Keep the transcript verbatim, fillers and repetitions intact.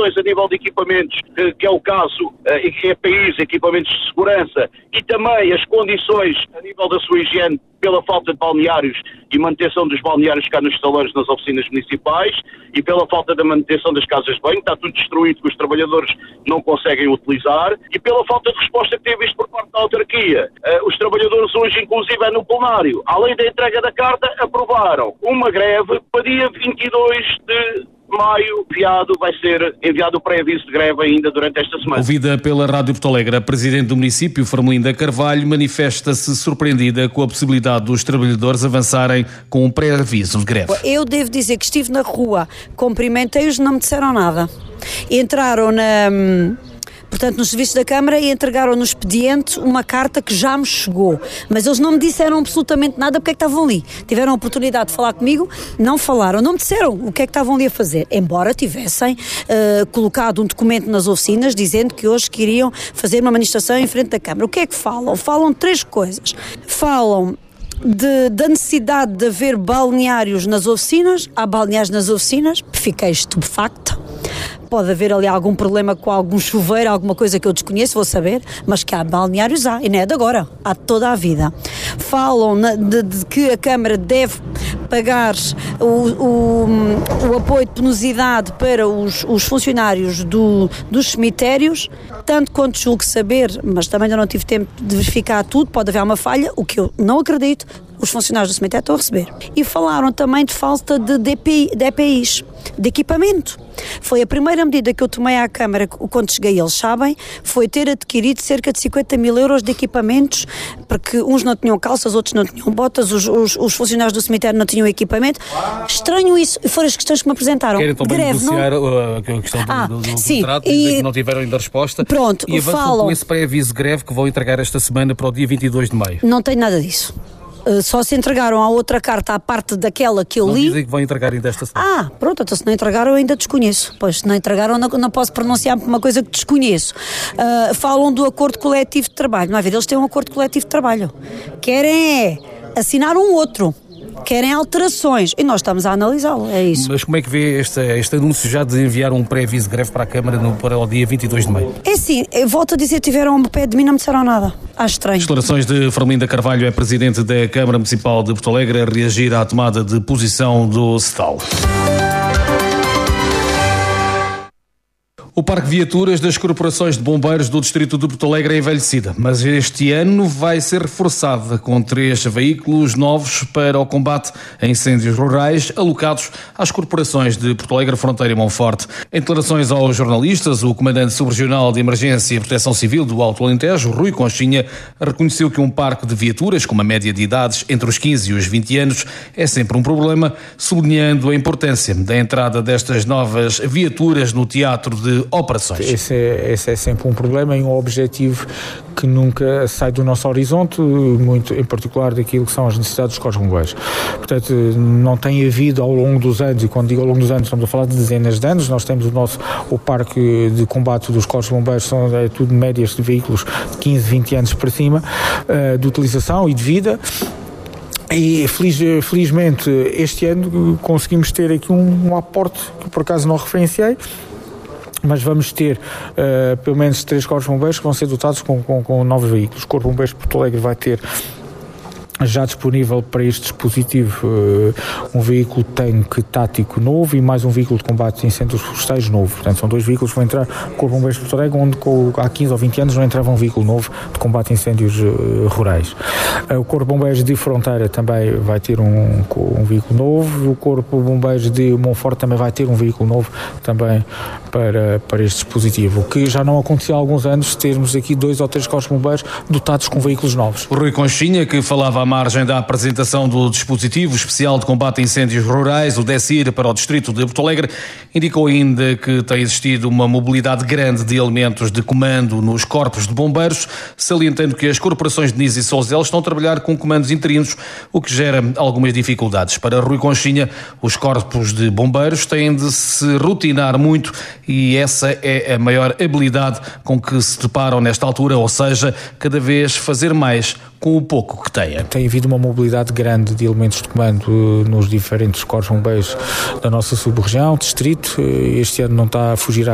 condições a nível de equipamentos, que, que é o caso, uh, E P Is, equipamentos de segurança, e também as condições a nível da sua higiene pela falta de balneários e manutenção dos balneários cá nos saleiros nas oficinas municipais e pela falta da manutenção das casas de banho, está tudo destruído que os trabalhadores não conseguem utilizar, e pela falta de resposta que teve isto por parte da autarquia. Uh, os trabalhadores hoje, inclusive, é no plenário, além da entrega da carta, aprovaram uma greve para dia vinte e dois de maio, enviado, vai ser enviado o pré-aviso de greve ainda durante esta semana. Ouvida pela Rádio Porto Alegre, a Presidente do município, Fermelinda Carvalho, manifesta-se surpreendida com a possibilidade dos trabalhadores avançarem com um pré-aviso de greve. Eu devo dizer que estive na rua, cumprimentei-os, não me disseram nada. Entraram na... Portanto, nos serviços da Câmara e entregaram no expediente uma carta que já me chegou. Mas eles não me disseram absolutamente nada porque é que estavam ali. Tiveram a oportunidade de falar comigo, não falaram, não me disseram o que é que estavam ali a fazer. Embora tivessem uh, colocado um documento nas oficinas dizendo que hoje queriam fazer uma manifestação em frente da Câmara. O que é que falam? Falam três coisas. Falam De, da necessidade de haver balneários nas oficinas. Há balneários nas oficinas, fiquei estupefacta. Pode haver ali algum problema com algum chuveiro, alguma coisa que eu desconheço, vou saber, mas que há balneários há, e não é de agora, há toda a vida. Falam na, de, de que a Câmara deve pagar o, o, o apoio de penosidade para os, os funcionários do, dos cemitérios, tanto quanto julgo saber, mas também ainda não tive tempo de verificar tudo, pode haver uma falha, o que eu não acredito, os funcionários do cemitério estão a receber. E falaram também de falta de D P I, de E P Is, de equipamento. Foi a primeira medida que eu tomei à Câmara, quando cheguei, eles sabem, foi ter adquirido cerca de cinquenta mil euros de equipamentos, porque uns não tinham calças, outros não tinham botas, os, os, os funcionários do cemitério não tinham equipamento. Estranho isso, e foram as questões que me apresentaram. Querem também greve, negociar não? a questão do, ah, do, do sim, contrato, e... que não tiveram ainda resposta. Pronto, e avançam falam... com esse pré-aviso de greve que vão entregar esta semana para o dia vinte e dois de maio. Não tem nada disso. Uh, só se entregaram a outra carta à parte daquela que eu não li. Dizem que vão entregar ainda esta semana. Ah, pronto, então se não entregaram eu ainda desconheço. Pois, se não entregaram não, não posso pronunciar por uma coisa que desconheço. Uh, falam do acordo coletivo de trabalho. Não é ver, eles têm um acordo coletivo de trabalho. Querem é assinar um outro. Querem alterações e nós estamos a analisá-lo, é isso. Mas como é que vê este, este anúncio já de enviar um pré-aviso de greve para a Câmara no, para o dia vinte e dois de maio? É assim, eu volto a dizer, tiveram ao pé de mim, não me disseram nada. Acho estranho. Declarações de Fermelinda Carvalho, é Presidente da Câmara Municipal de Porto Alegre, a reagir à tomada de posição do C E T A L. O parque de viaturas das corporações de bombeiros do distrito de Porto Alegre é envelhecida, mas este ano vai ser reforçada com três veículos novos para o combate a incêndios rurais alocados às corporações de Porto Alegre, Fronteira e Monforte. Em declarações aos jornalistas, o comandante subregional de Emergência e Proteção Civil do Alto Alentejo, Rui Conchinha, reconheceu que um parque de viaturas com uma média de idades entre os quinze e os vinte anos é sempre um problema, sublinhando a importância da entrada destas novas viaturas no teatro de operações. Esse é, esse é sempre um problema e um objetivo que nunca sai do nosso horizonte, muito em particular daquilo que são as necessidades dos corpos de bombeiros. Portanto, não tem havido ao longo dos anos, e quando digo ao longo dos anos estamos a falar de dezenas de anos, nós temos o nosso o parque de combate dos corpos de bombeiros, são é, tudo médias de veículos de quinze, vinte anos para cima, uh, de utilização e de vida. E feliz, felizmente este ano conseguimos ter aqui um, um aporte que por acaso não referenciei, mas vamos ter uh, pelo menos três corpos de bombeiros que vão ser dotados com, com, com novos veículos. O Corpo de Bombeiros de Porto Alegre vai ter já disponível para este dispositivo uh, um veículo tanque tático novo e mais um veículo de combate de incêndios florestais novo. Portanto, são dois veículos que vão entrar no Corpo de Bombeiros de Porto Alegre, onde com, há quinze ou vinte anos não entrava um veículo novo de combate a incêndios uh, rurais. Uh, o Corpo de Bombeiros de Fronteira também vai ter um, um veículo novo. O Corpo de Bombeiros de Monforte também vai ter um veículo novo também para, para este dispositivo. O que já não acontecia há alguns anos, termos aqui dois ou três corpos de bombeiros dotados com veículos novos. O Rui Conchinha, que falava à margem da apresentação do dispositivo especial de combate a incêndios rurais, o DECIR, para o distrito de Porto Alegre, indicou ainda que tem existido uma mobilidade grande de elementos de comando nos corpos de bombeiros, salientando que as corporações de Niz e Sousel estão a trabalhar com comandos interinos, o que gera algumas dificuldades. Para Rui Conchinha, os corpos de bombeiros têm de se rotinar muito e essa é a maior habilidade com que se deparam nesta altura, ou seja, cada vez fazer mais com o pouco que têm. Tem havido uma mobilidade grande de elementos de comando nos diferentes corpos de bombeiros da nossa sub-região, distrito. Este ano não está a fugir à